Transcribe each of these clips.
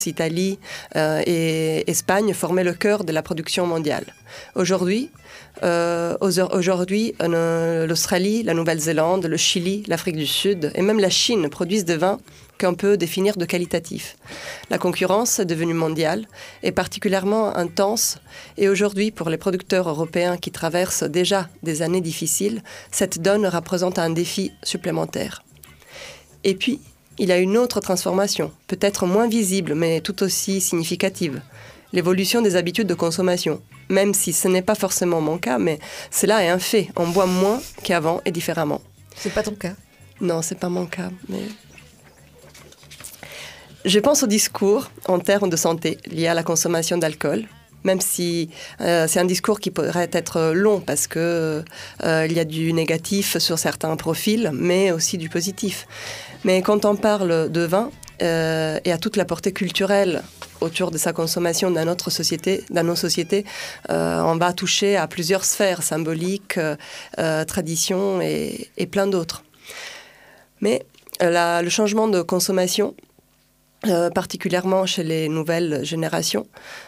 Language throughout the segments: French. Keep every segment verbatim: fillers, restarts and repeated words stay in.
Italie euh, et Espagne formaient le cœur de la production mondiale. Aujourd'hui, euh, aujourd'hui euh, l'Australie, la Nouvelle-Zélande, le Chili, l'Afrique du Sud et même la Chine produisent des vins qu'on peut définir de qualitatifs. La concurrence est devenue mondiale et particulièrement intense. Et aujourd'hui, pour les producteurs européens qui traversent déjà des années difficiles, cette donne représente un défi supplémentaire. Et puis, il y a une autre transformation, peut-être moins visible, mais tout aussi significative. L'évolution des habitudes de consommation. Même si ce n'est pas forcément mon cas, mais cela est un fait. On boit moins qu'avant et différemment. C'est pas ton cas? Non, c'est pas mon cas, mais... Je pense au discours en termes de santé lié à la consommation d'alcool, même si euh, c'est un discours qui pourrait être long parce qu'il euh, y a du négatif sur certains profils, mais aussi du positif. Mais quand on parle de vin euh, et à toute la portée culturelle autour de sa consommation dans notre société, dans nos sociétés, euh, on va toucher à plusieurs sphères symboliques, euh, traditions et, et plein d'autres. Mais la, le changement de consommation, Euh, particulièrement chez les nouvelles générations,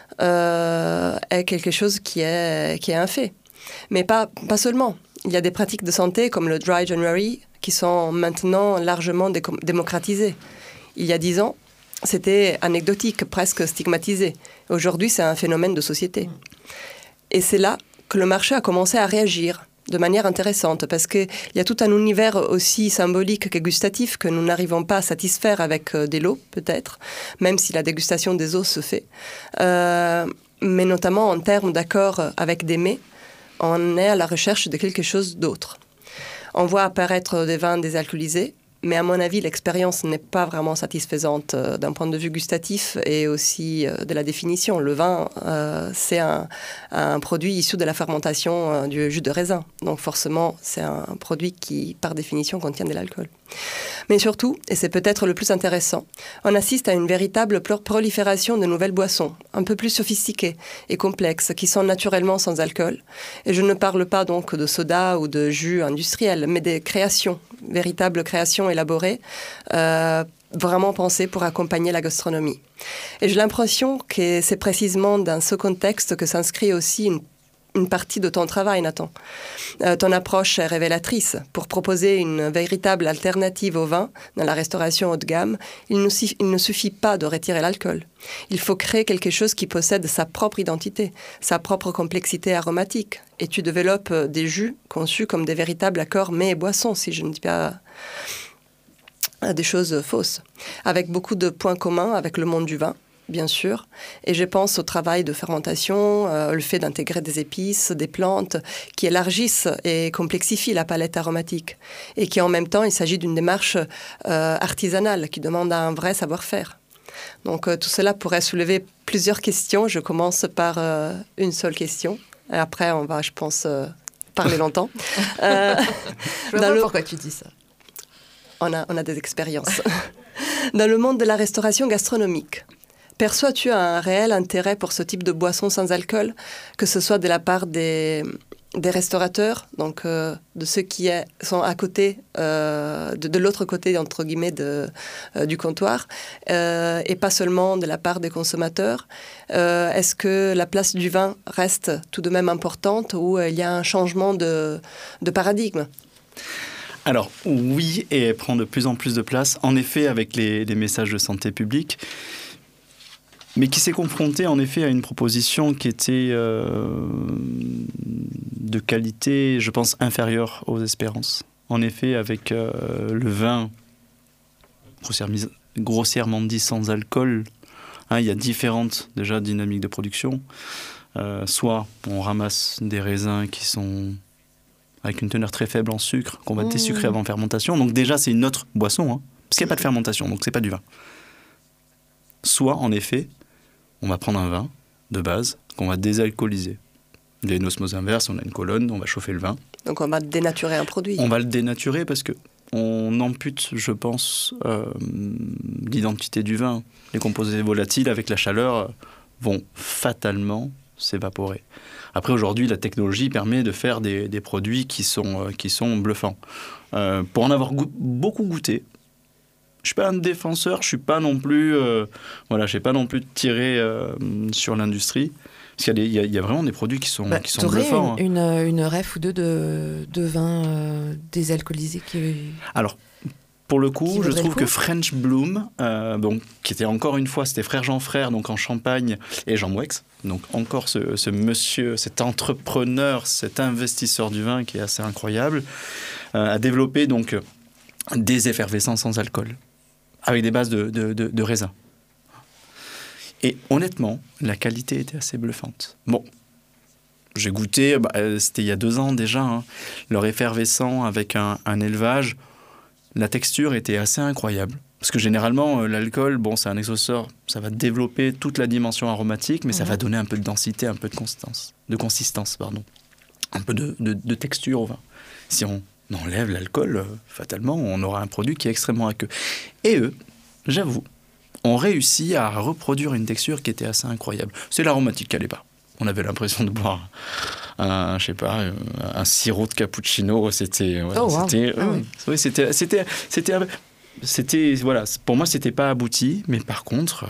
euh, est quelque chose qui est, qui est un fait. Mais pas, pas seulement. Il y a des pratiques de santé comme le Dry January qui sont maintenant largement dé- démocratisées. Il y a dix ans, c'était anecdotique, presque stigmatisé. Aujourd'hui, c'est un phénomène de société. Et c'est là que le marché a commencé à réagir de manière intéressante, parce qu'il y a tout un univers aussi symbolique que gustatif que nous n'arrivons pas à satisfaire avec euh, des lots, peut-être, même si la dégustation des eaux se fait. Euh, mais notamment en termes d'accord avec des mets, on est à la recherche de quelque chose d'autre. On voit apparaître des vins désalcoolisés, mais à mon avis, l'expérience n'est pas vraiment satisfaisante euh, d'un point de vue gustatif et aussi euh, de la définition. Le vin, euh, c'est un, un produit issu de la fermentation euh, du jus de raisin. Donc forcément, c'est un produit qui, par définition, contient de l'alcool. Mais surtout, et c'est peut-être le plus intéressant, on assiste à une véritable prolifération de nouvelles boissons, un peu plus sophistiquées et complexes, qui sont naturellement sans alcool. Et je ne parle pas donc de soda ou de jus industriels, mais des créations, véritables créations élaborées, euh, vraiment pensées pour accompagner la gastronomie. Et j'ai l'impression que c'est précisément dans ce contexte que s'inscrit aussi une une partie de ton travail, Nathan. Euh, ton approche est révélatrice. Pour proposer une véritable alternative au vin dans la restauration haut de gamme, il ne, il ne suffit pas de retirer l'alcool. Il faut créer quelque chose qui possède sa propre identité, sa propre complexité aromatique. Et tu développes des jus conçus comme des véritables accords mets et boissons, si je ne dis pas des choses fausses, avec beaucoup de points communs avec le monde du vin, bien sûr. Et je pense au travail de fermentation, euh, le fait d'intégrer des épices, des plantes qui élargissent et complexifient la palette aromatique. Et qui en même temps, il s'agit d'une démarche euh, artisanale qui demande un vrai savoir-faire. Donc euh, tout cela pourrait soulever plusieurs questions. Je commence par euh, une seule question. Et après, on va, je pense, euh, parler longtemps. euh, je vois pas le... pourquoi tu dis ça. On a, on a des expériences. Dans le monde de la restauration gastronomique, perçois-tu un réel intérêt pour ce type de boisson sans alcool, que ce soit de la part des, des restaurateurs, donc euh, de ceux qui est, sont à côté, euh, de, de l'autre côté, entre guillemets, de, euh, du comptoir, euh, et pas seulement de la part des consommateurs? euh, Est-ce que la place du vin reste tout de même importante ou euh, il y a un changement de, de paradigme? Alors oui, et elle prend de plus en plus de place, en effet, avec les, les messages de santé publique, mais qui s'est confronté en effet à une proposition qui était euh, de qualité, je pense, inférieure aux espérances. En effet, avec euh, le vin, grossièrement, grossièrement dit sans alcool, hein, il y a différentes déjà dynamiques de production. Euh, soit on ramasse des raisins qui sont avec une teneur très faible en sucre, qu'on va mmh. désucrer avant fermentation. Donc déjà, c'est une autre boisson, hein, parce qu'il n'y a pas de fermentation, donc c'est pas du vin. Soit, en effet, on va prendre un vin de base qu'on va désalcooliser. Il y a une osmose inverse, on a une colonne, on va chauffer le vin. Donc on va dénaturer un produit. On va le dénaturer parce qu'on ampute, je pense, euh, l'identité du vin. Les composés volatiles, avec la chaleur, vont fatalement s'évaporer. Après, aujourd'hui, la technologie permet de faire des, des produits qui sont, euh, qui sont bluffants. Euh, pour en avoir go- beaucoup goûté, Je suis pas un défenseur, je suis pas non plus, euh, voilà, j'ai pas non plus tiré euh, sur l'industrie. Parce qu'il y a, des, il y a, il y a vraiment des produits qui sont, bah, qui sont bluffants. Une, hein. une, une ref ou deux de, de vin euh, désalcoolisé qui... Alors, pour le coup, je trouve que French Bloom, euh, donc, qui était encore une fois, c'était Frère Jean Frère, donc en Champagne, et Jean Mouex, donc encore ce, ce monsieur, cet entrepreneur, cet investisseur du vin qui est assez incroyable, euh, a développé donc des effervescents sans alcool, avec des bases de, de, de, de raisin. Et honnêtement, la qualité était assez bluffante. Bon, j'ai goûté, bah, c'était il y a deux ans déjà, hein, leur effervescent avec un, un élevage. La texture était assez incroyable. Parce que généralement, euh, l'alcool, bon, c'est un exhausteur, ça va développer toute la dimension aromatique, mais mmh. ça va donner un peu de densité, un peu de consistance, de consistance, pardon, un peu de, de, de texture au vin. Si on enlève l'alcool, euh, fatalement, on aura un produit qui est extrêmement aqueux. Et eux, j'avoue, ont réussi à reproduire une texture qui était assez incroyable. C'est l'aromatique qui n'allait pas. On avait l'impression de boire un, je sais pas, un sirop de cappuccino. C'était, ouais, oh, wow. c'était, ah, euh, oui. ouais, c'était, c'était, c'était, c'était, voilà. Pour moi, c'était pas abouti, mais par contre, euh,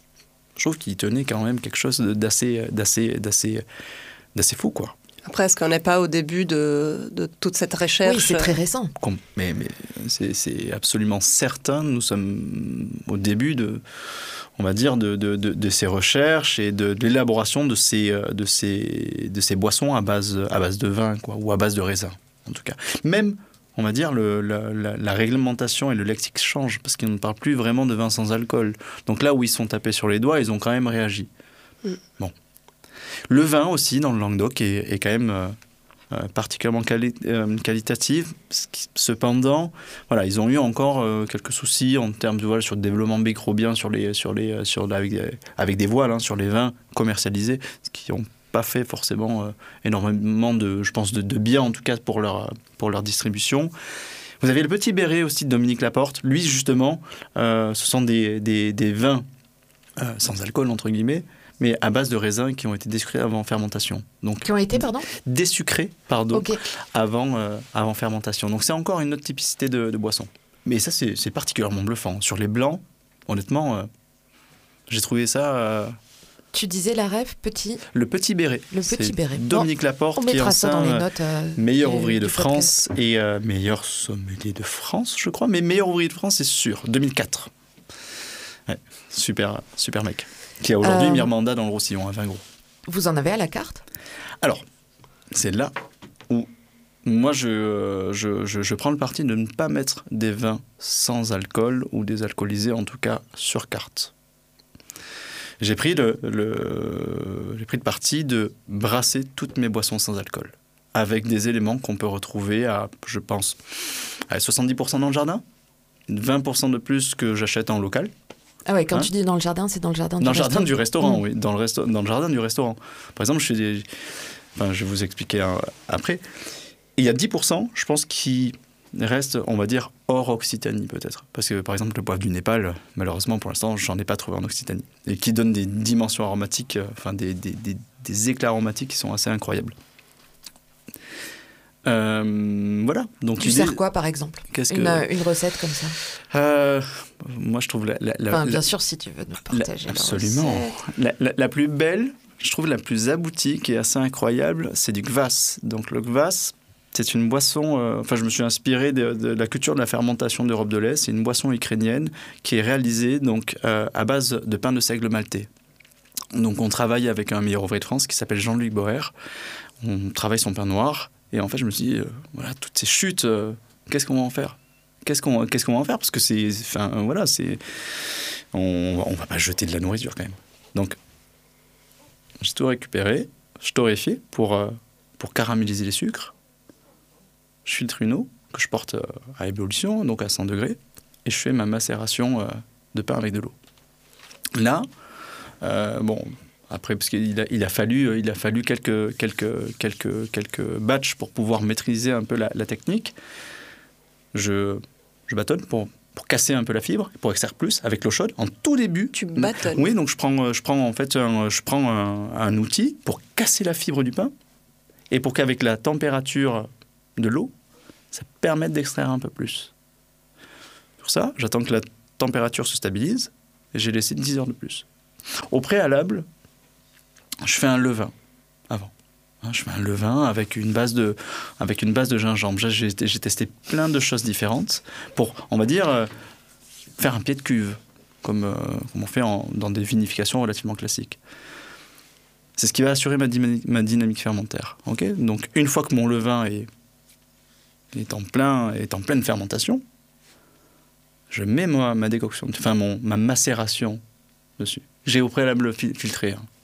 je trouve qu'il tenait quand même quelque chose d'assez, d'assez, d'assez, d'assez fou, quoi. Après, est-ce qu'on n'est pas au début de, de toute cette recherche ? Oui, c'est très récent. Mais, mais c'est, c'est absolument certain. Nous sommes au début de, on va dire, de, de, de, de ces recherches et de, de l'élaboration de ces, de, ces, de ces boissons à base, à base de vin, quoi, ou à base de raisin, en tout cas. Même, on va dire, le, la, la, la réglementation et le lexique changent, parce qu'ils ne parlent plus vraiment de vin sans alcool. Donc là où ils sont tapés sur les doigts, ils ont quand même réagi. Mm. Bon. Le vin aussi, dans le Languedoc, est, est quand même euh, euh, particulièrement quali- euh, qualitatif. Cependant, voilà, ils ont eu encore euh, quelques soucis en termes de voilà, sur le développement microbien sur les, sur les, sur, avec, avec des voiles, hein, sur les vins commercialisés, ce qui n'ont pas fait forcément euh, énormément de, je pense, de, de bien, en tout cas pour leur, pour leur distribution. Vous avez le Petit Béret aussi de Dominique Laporte. Lui, justement, euh, ce sont des, des, des vins euh, sans alcool, entre guillemets, mais à base de raisins qui ont été désucrés avant fermentation. Donc, qui ont été, pardon ? Désucrés, pardon, okay. avant, euh, avant fermentation. Donc c'est encore une autre typicité de, de boisson. Mais ça, c'est, c'est particulièrement bluffant. Sur les blancs, honnêtement, euh, j'ai trouvé ça... Euh, tu disais la rêve, petit... Le Petit Béret. Le Petit c'est Béret. Dominique bon, Laporte, on qui est mettra ça dans les euh, notes. Euh, meilleur du, ouvrier de du France et euh, meilleur sommelier de France, je crois. Mais meilleur ouvrier de France, c'est sûr. deux mille quatre. Ouais, super, super mec. Qui a aujourd'hui euh, mis mandat dans le Roussillon, à vingt gros. Vous en avez à la carte ? Alors, c'est là où moi, je, je, je, je prends le parti de ne pas mettre des vins sans alcool ou désalcoolisés, en tout cas, sur carte. J'ai pris le, le, j'ai pris le parti de brasser toutes mes boissons sans alcool, avec des éléments qu'on peut retrouver à, je pense, à soixante-dix pour cent dans le jardin, vingt pour cent de plus que j'achète en local. Ah ouais, quand hein tu dis dans le jardin, c'est dans le jardin du dans restaurant. Dans le jardin du restaurant, mmh. oui. Dans le, resto- dans le jardin du restaurant. Par exemple, je fais des... Enfin, je vais vous expliquer un... après. Il y a dix pour cent, je pense, qui restent, on va dire, hors Occitanie, peut-être. Parce que, par exemple, le poivre du Népal, malheureusement, pour l'instant, j'en ai pas trouvé en Occitanie. Et qui donne des dimensions aromatiques, enfin, des, des, des, des éclats aromatiques qui sont assez incroyables. Euh, voilà. Donc, tu l'idée... sers quoi, par exemple ? Qu'est-ce une, que... euh, une recette comme ça euh, Moi, je trouve... La, la, la, enfin, bien la... sûr, si tu veux nous partager la... Absolument. La, la, la plus belle, je trouve la plus aboutie, qui est assez incroyable, c'est du kvass. Donc, le kvass, c'est une boisson... Euh, enfin, je me suis inspiré de, de la culture de la fermentation d'Europe de l'Est. C'est une boisson ukrainienne qui est réalisée donc, euh, à base de pain de seigle maltais. Donc, on travaille avec un meilleur ouvrier de France qui s'appelle Jean-Luc Boer. On travaille son pain noir. Et en fait, je me suis dit, euh, voilà, toutes ces chutes, euh, qu'est-ce qu'on va en faire ? Qu'est-ce qu'on, qu'est-ce qu'on va en faire ? Parce que c'est, enfin, voilà, c'est, on, on va pas jeter de la nourriture quand même. Donc, j'ai tout récupéré, je torréfie pour euh, pour caraméliser les sucres. Je filtre une eau que je porte euh, à ébullition, donc à cent degrés, et je fais ma macération euh, de pain avec de l'eau. Là, euh, bon. Après, parce qu'il a, il a fallu, il a fallu quelques, quelques, quelques, quelques batchs pour pouvoir maîtriser un peu la, la technique. Je, je bâtonne pour, pour casser un peu la fibre, pour extraire plus avec l'eau chaude. En tout début... Tu bâtonnes ? Oui, donc je prends, je prends en fait un, je prends un, un outil pour casser la fibre du pain et pour qu'avec la température de l'eau, ça permette d'extraire un peu plus. Pour ça, j'attends que la température se stabilise, et j'ai laissé dix heures de plus. Au préalable, je fais un levain avant. Je fais un levain avec une base de, avec une base de gingembre. J'ai, j'ai testé plein de choses différentes pour, on va dire, euh, faire un pied de cuve, comme, euh, comme on fait en, dans des vinifications relativement classiques. C'est ce qui va assurer ma, dynamique, ma dynamique fermentaire. Okay, donc, une fois que mon levain est, est, en, plein, est en pleine fermentation, je mets ma, ma décoction, enfin mon, ma macération dessus. J'ai au préalable fil- filtré. Hein.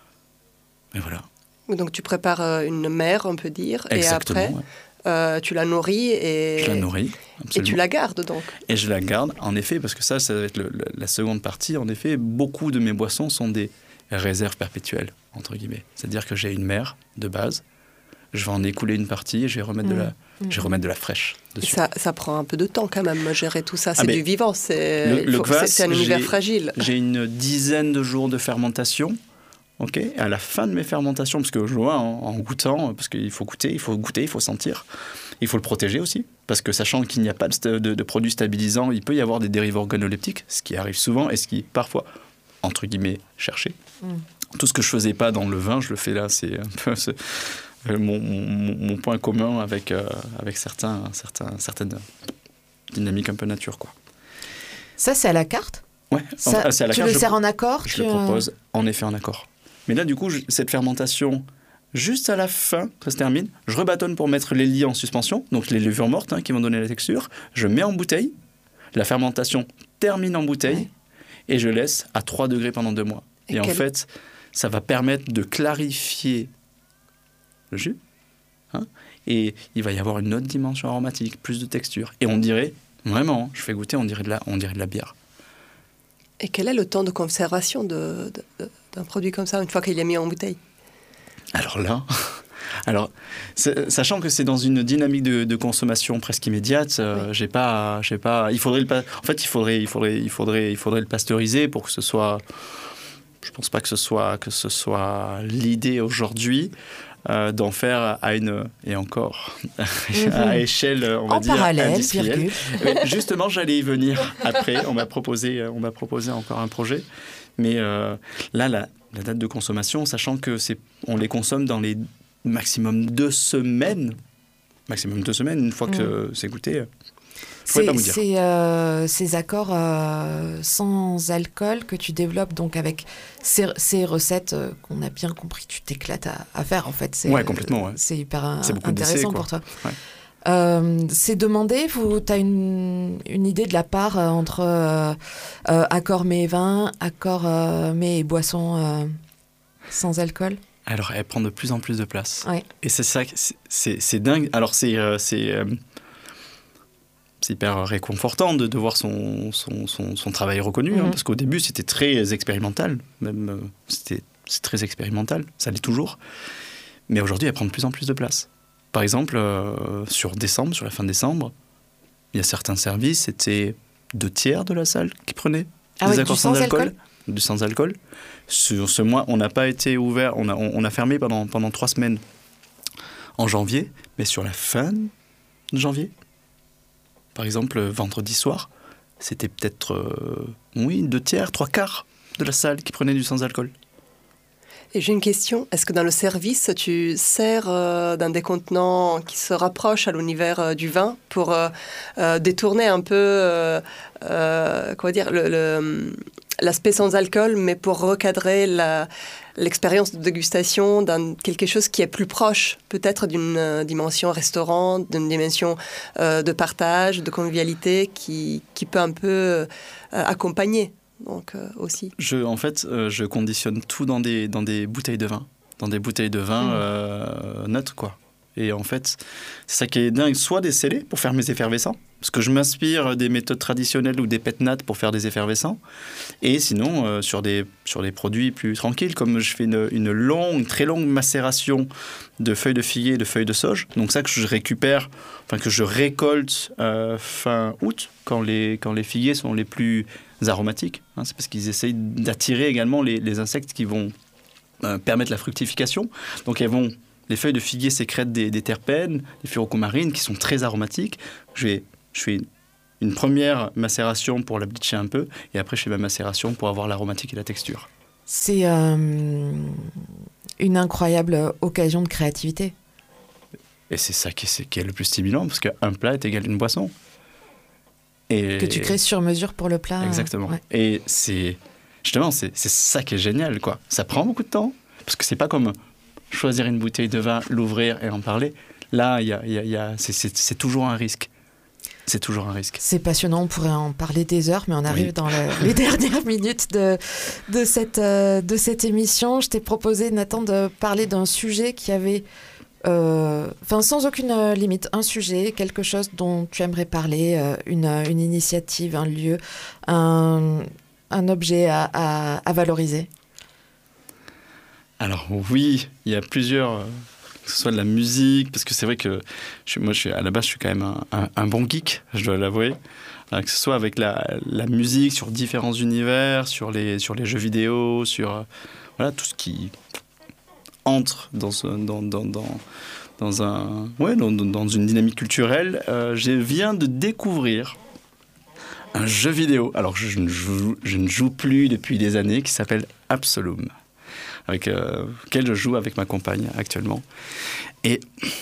Et voilà. Donc tu prépares une mère, on peut dire, Exactement, et après ouais. euh, tu la nourris et... Je la nourris, et tu la gardes donc. Et je la garde, en effet, parce que ça, ça va être le, le, la seconde partie. En effet, beaucoup de mes boissons sont des réserves perpétuelles, entre guillemets. C'est-à-dire que j'ai une mère de base, je vais en écouler une partie et je vais remettre, mmh. de, la, mmh. je vais remettre de la fraîche dessus. Ça, ça prend un peu de temps quand même, gérer tout ça. C'est ah du vivant, c'est, le, le faut, kvass, c'est, c'est un univers j'ai, fragile. J'ai une dizaine de jours de fermentation. Okay. À la fin de mes fermentations, parce que je vois en, en goûtant, parce qu'il faut goûter, il faut goûter, il faut sentir, il faut le protéger aussi, parce que sachant qu'il n'y a pas de, de, de produits stabilisants, il peut y avoir des dérives organoleptiques, ce qui arrive souvent et ce qui est parfois, entre guillemets, cherché. Mm. Tout ce que je ne faisais pas dans le vin, je le fais là, c'est un peu c'est, euh, mon, mon, mon point commun avec, euh, avec certains, certains, certaines dynamiques un peu nature, quoi. Ça, c'est à la carte ? Ouais, ça, c'est à la tu carte. le je, sers en accord Je tu... le propose, en effet, en accord. Mais là, du coup, je, cette fermentation, juste à la fin, ça se termine, je rebâtonne pour mettre les lits en suspension, donc les levures mortes hein, qui vont donner la texture. Je mets en bouteille, la fermentation termine en bouteille, ouais. et je laisse à trois degrés pendant deux mois. Et, et en quel... fait, ça va permettre de clarifier le jus, hein, et il va y avoir une autre dimension aromatique, plus de texture. Et on dirait, vraiment, je fais goûter, on dirait de la, on dirait de la bière. Et quel est le temps de conservation de, de, de, d'un produit comme ça, une fois qu'il est mis en bouteille ? Alors là, alors, sachant que c'est dans une dynamique de, de consommation presque immédiate, euh, oui. j'ai pas, j'ai pas, il faudrait le, en fait, il faudrait, il faudrait, il faudrait, il faudrait le pasteuriser pour que ce soit. Je pense pas que ce soit, que ce soit l'idée aujourd'hui. Euh, d'en faire à une, et encore, mm-hmm. à échelle, on va en dire, parallèle, industrielle. Mais justement, j'allais y venir après. On m'a proposé, on m'a proposé encore un projet. Mais euh, là, la, la date de consommation, sachant que c'est, on les consomme dans les maximum deux semaines, maximum deux semaines, une fois mm. que c'est goûté. C'est, c'est euh, ces accords euh, sans alcool que tu développes donc avec ces, ces recettes euh, qu'on a bien compris, tu t'éclates à, à faire en fait. C'est, ouais, complètement. Ouais. C'est hyper c'est intéressant pour toi. Ouais. Euh, c'est demandé, tu as une, une idée de la part euh, entre euh, euh, accords mets et vins, accords euh, mets et boissons euh, sans alcool ? Alors, elle prend de plus en plus de place. Ouais. Et c'est ça, c'est, c'est, c'est dingue. Alors, c'est... Euh, c'est euh, C'est hyper réconfortant de, de voir son, son, son, son travail reconnu, mmh. hein, parce qu'au début, c'était très expérimental. Même, euh, c'était, c'est très expérimental, ça l'est toujours. Mais aujourd'hui, elle prend de plus en plus de place. Par exemple, euh, sur décembre, sur la fin décembre, il y a certains services, c'était deux tiers de la salle qui prenaient ah des oui, accords sans sans alcool. alcool Du sans alcool. Sur ce mois, on n'a pas été ouvert, on a, on, on a fermé pendant, pendant trois semaines en janvier, mais sur la fin de janvier, par exemple, vendredi soir, c'était peut-être, euh, oui, deux tiers, trois quarts de la salle qui prenait du sans-alcool. Et j'ai une question. Est-ce que dans le service, tu sers euh, dans des contenants qui se rapprochent à l'univers euh, du vin pour euh, euh, détourner un peu, euh, euh, comment dire, le, le, l'aspect sans alcool, mais pour recadrer la, l'expérience de dégustation dans quelque chose qui est plus proche, peut-être d'une euh, dimension restaurant, d'une dimension euh, de partage, de convivialité, qui, qui peut un peu euh, accompagner. Donc, euh, aussi. Je, en fait, euh, je conditionne tout dans des, dans des bouteilles de vin, dans des bouteilles de vin mmh. euh, neutres, quoi. Et en fait, c'est ça qui est dingue, soit des scellés pour faire mes effervescents, parce que je m'inspire des méthodes traditionnelles ou des pétnates pour faire des effervescents, et sinon euh, sur, des, sur des produits plus tranquilles, comme je fais une, une longue, très longue macération de feuilles de figuier et de feuilles de sauge, donc ça que je récupère, enfin que je récolte euh, fin août, quand les, quand les figuiers sont les plus aromatiques, hein, c'est parce qu'ils essayent d'attirer également les, les insectes qui vont euh, permettre la fructification, donc elles vont... Les feuilles de figuier sécrètent des, des terpènes, des furocomarines qui sont très aromatiques. Je, vais, je fais une première macération pour la bleacher un peu, et après je fais ma macération pour avoir l'aromatique et la texture. C'est euh, une incroyable occasion de créativité. Et c'est ça qui est, qui est le plus stimulant, parce qu'un plat est égal à une boisson. Et que tu crées sur mesure pour le plat. Exactement. Ouais. Et c'est justement, c'est, c'est ça qui est génial, quoi. Ça prend beaucoup de temps, parce que c'est pas comme choisir une bouteille de vin, l'ouvrir et en parler. Là, y a, y a, y a, c'est, c'est, c'est toujours un risque. C'est toujours un risque. C'est passionnant, on pourrait en parler des heures, mais on arrive oui. dans le, les dernières minutes de, de, cette, euh, de cette émission. Je t'ai proposé, Nathan, de parler d'un sujet qui avait, euh, enfin, sans aucune euh, limite, un sujet, quelque chose dont tu aimerais parler, euh, une, une initiative, un lieu, un, un objet à, à, à valoriser. Alors oui, il y a plusieurs... Euh... que ce soit de la musique, parce que c'est vrai que je, moi, je suis, à la base, je suis quand même un, un, un bon geek, je dois l'avouer. Alors, que ce soit avec la, la musique, sur différents univers, sur les, sur les jeux vidéo, sur euh, voilà, tout ce qui entre dans, ce, dans, dans, dans, dans, un, ouais, dans, dans une dynamique culturelle. Euh, je viens de découvrir un jeu vidéo, alors je, je, ne joue, je ne joue plus depuis des années, qui s'appelle Absolum. Avec euh, lequel je joue avec ma compagne actuellement. Et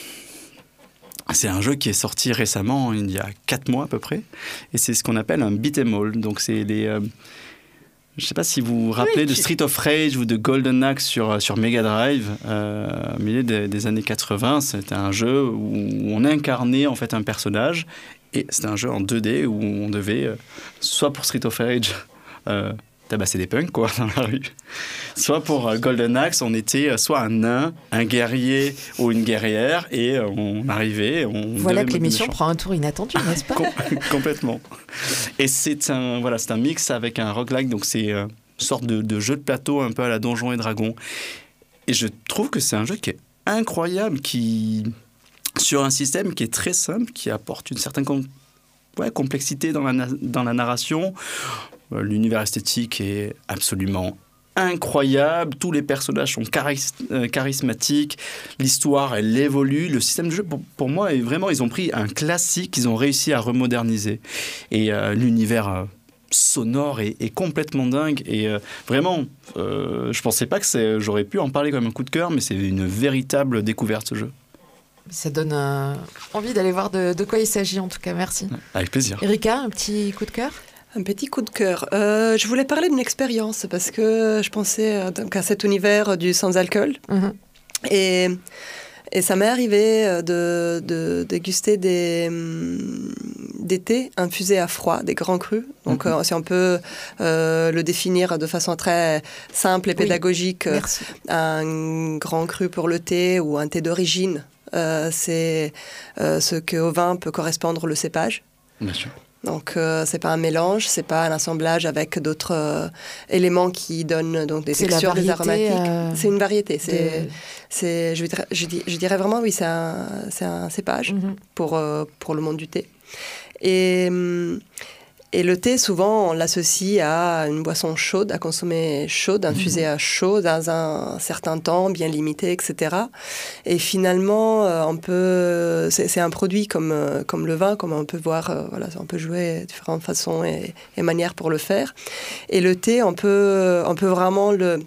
c'est un jeu qui est sorti récemment, il y a quatre mois à peu près, et c'est ce qu'on appelle un beat'em all. Donc c'est les... Euh, je ne sais pas si vous vous rappelez oui, de Street of Rage ou de Golden Axe sur, sur Mega Drive, euh, au milieu des, des années quatre-vingts. C'était un jeu où on incarnait en fait un personnage, et c'était un jeu en deux D où on devait, euh, soit pour Street of Rage... Euh, tabasser des punks, quoi, dans la rue. Soit pour euh, Golden Axe, on était euh, soit un nain, un guerrier ou une guerrière, et euh, on arrivait... On voilà que l'émission prend un tour inattendu, n'est-ce pas? Com- Complètement. Et c'est un, voilà, c'est un mix avec un roguelike, donc c'est euh, une sorte de, de jeu de plateau un peu à la Donjons et Dragons. Et je trouve que c'est un jeu qui est incroyable, qui, sur un système qui est très simple, qui apporte une certaine com- ouais, complexité dans la, na- dans la narration. L'univers esthétique est absolument incroyable. Tous les personnages sont charis- euh, charismatiques. L'histoire, elle évolue. Le système de jeu, pour, pour moi, est vraiment... Ils ont pris un classique, ils ont réussi à remoderniser. Et euh, l'univers euh, sonore est, est complètement dingue. Et euh, vraiment, euh, je ne pensais pas que c'est, j'aurais pu en parler comme un coup de cœur, mais c'est une véritable découverte, ce jeu. Ça donne euh, envie d'aller voir de, de quoi il s'agit, en tout cas. Merci. Avec plaisir. Erika, un petit coup de cœur ? Un petit coup de cœur. Euh, je voulais parler d'une expérience parce que je pensais euh, donc à cet univers du sans-alcool. Mm-hmm. Et, et ça m'est arrivé de, de déguster des, des thés infusés à froid, des grands crus. Donc, mm-hmm. euh, si on peut euh, le définir de façon très simple et pédagogique, oui, un grand cru pour le thé ou un thé d'origine, euh, c'est euh, ce qu'au vin peut correspondre le cépage. Bien sûr. Donc, euh, c'est pas un mélange, c'est pas un assemblage avec d'autres euh, éléments qui donnent donc des c'est textures, variété, des aromatiques. Euh, c'est une variété. C'est, de... c'est, je, dirais, je, je dirais vraiment, oui, c'est un, c'est un cépage mm-hmm. pour, euh, pour le monde du thé. Et, et le thé, souvent, on l'associe à une boisson chaude, à consommer chaude, infusée mm-hmm. à chaud, dans un certain temps, bien limité, et cetera. Et finalement, on peut, c'est, c'est un produit comme, comme le vin, comme on peut voir, voilà, on peut jouer de différentes façons et, et manières pour le faire. Et le thé, on peut, on peut vraiment le...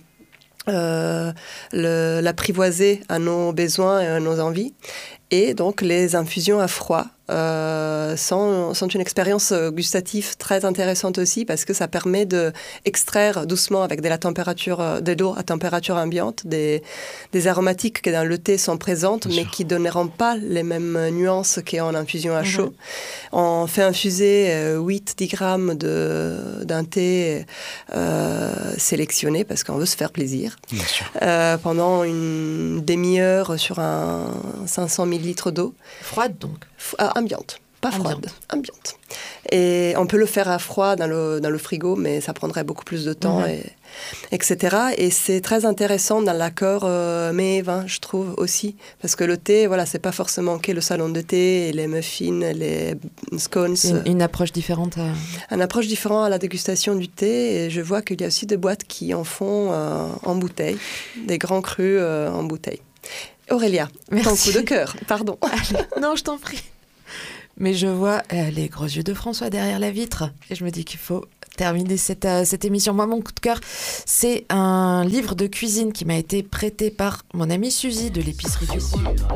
Euh, le, l'apprivoiser à nos besoins et à nos envies. Et donc, les infusions à froid euh, sont, sont une expérience gustative très intéressante aussi parce que ça permet d'extraire doucement avec de la température, de l'eau à température ambiante des, des aromatiques qui dans le thé sont présentes Bien mais sûr. Qui ne donneront pas les mêmes nuances qu'en infusion à chaud. Mm-hmm. On fait infuser euh, huit à dix grammes de, d'un thé euh, sélectionné parce qu'on veut se faire plaisir. Bien sûr. Euh, pendant une demi-heure sur un cinq cents millilitres d'eau. Froide donc F- ah, Ambiante, pas ambiante. froide, ambiante. Et on peut le faire à froid dans le, dans le frigo, mais ça prendrait beaucoup plus de temps, mm-hmm. et, etc. Et c'est très intéressant dans l'accord euh, mets et vin, je trouve aussi. Parce que le thé, voilà, c'est pas forcément que le salon de thé, et les muffins, les scones. C'est une, une approche différente. À... Une approche différente à la dégustation du thé. Et je vois qu'il y a aussi des boîtes qui en font euh, en bouteille, des grands crus euh, en bouteille. Aurélia, Merci. ton coup de cœur, pardon. Allez, non, je t'en prie. Mais je vois euh, les gros yeux de François derrière la vitre. Et je me dis qu'il faut terminer cette, euh, cette émission. Moi, mon coup de cœur, c'est un livre de cuisine qui m'a été prêté par mon amie Suzy de l'épicerie du coin.